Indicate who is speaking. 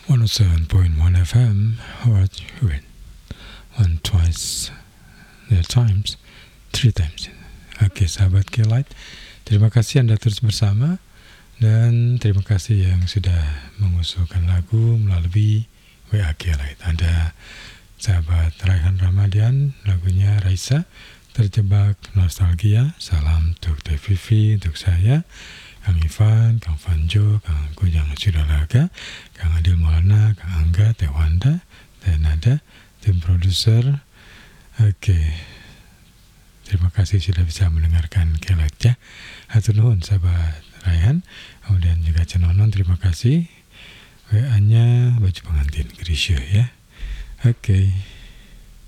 Speaker 1: 107.1 FM, what you win. One twice, the times, three times. Oke, sahabat K-Light, terima kasih Anda terus bersama, dan terima kasih yang sudah mengusulkan lagu melalui WA K-Light. Ada sahabat Raihan Ramadan, lagunya Raisa, Terjebak Nostalgia. Salam untuk TVV, untuk saya, Kang Ivan, Kang Fanjo, Kang Kujang Sudalaga, Kang Adil Maulana, Kang Angga, Teh Wanda, Teh Nada, tim produser. Oke, terima kasih sudah bisa mendengarkan K-Light ya. Hatur nuhun sahabat Raihan, kemudian juga Cenonon, terima kasih. WA-nya baju pengantin Grisya ya. Oke.